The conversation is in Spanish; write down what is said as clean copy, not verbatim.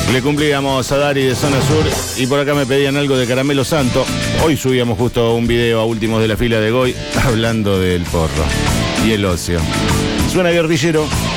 Le cumplíamos a Dari de Zona Sur y por acá me pedían algo de Caramelo Santo. Hoy subíamos justo un video a últimos de la fila de Goy hablando del porro y el ocio. Suena guerrillero.